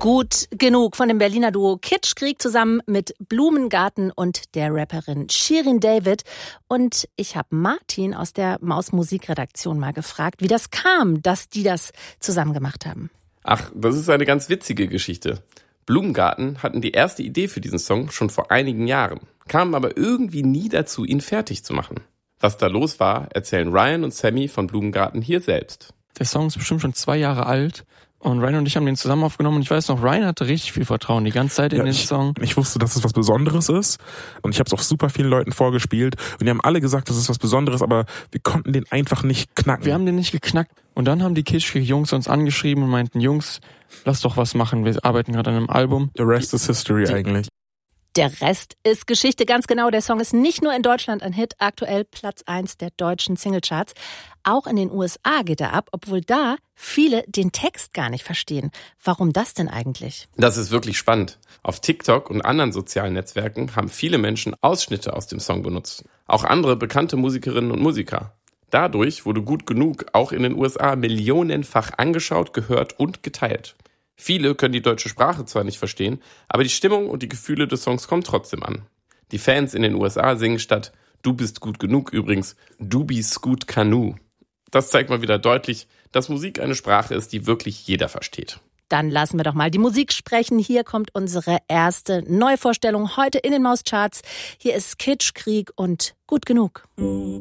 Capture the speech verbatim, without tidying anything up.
Gut genug von dem Berliner Duo Kitschkrieg zusammen mit Blumengarten und der Rapperin Shirin David. Und ich habe Martin aus der Maus Musikredaktion mal gefragt, wie das kam, dass die das zusammen gemacht haben. Ach, das ist eine ganz witzige Geschichte. Blumengarten hatten die erste Idee für diesen Song schon vor einigen Jahren, kamen aber irgendwie nie dazu, ihn fertig zu machen. Was da los war, erzählen Ryan und Sammy von Blumengarten hier selbst. Der Song ist bestimmt schon zwei Jahre alt. Und Ryan und ich haben den zusammen aufgenommen und ich weiß noch, Ryan hatte richtig viel Vertrauen die ganze Zeit in ja, den ich, Song. Ich wusste, dass es was Besonderes ist und ich habe es auch super vielen Leuten vorgespielt und die haben alle gesagt, das ist was Besonderes, aber wir konnten den einfach nicht knacken. Wir haben den nicht geknackt und dann haben die Kitschkrieg-Jungs uns angeschrieben und meinten, Jungs, lass doch was machen, wir arbeiten gerade an einem Album. The rest is history die, eigentlich. Der Rest ist Geschichte, ganz genau. Der Song ist nicht nur in Deutschland ein Hit, aktuell Platz eins der deutschen Singlecharts. Auch in den U S A geht er ab, obwohl da viele den Text gar nicht verstehen. Warum das denn eigentlich? Das ist wirklich spannend. Auf TikTok und anderen sozialen Netzwerken haben viele Menschen Ausschnitte aus dem Song benutzt. Auch andere bekannte Musikerinnen und Musiker. Dadurch wurde Gut genug auch in den U S A millionenfach angeschaut, gehört und geteilt. Viele können die deutsche Sprache zwar nicht verstehen, aber die Stimmung und die Gefühle des Songs kommen trotzdem an. Die Fans in den U S A singen statt Du bist gut genug übrigens Du bist gut genug. Das zeigt mal wieder deutlich, dass Musik eine Sprache ist, die wirklich jeder versteht. Dann lassen wir doch mal die Musik sprechen. Hier kommt unsere erste Neuvorstellung heute in den Mauscharts. Hier ist Kitschkrieg und Gut genug.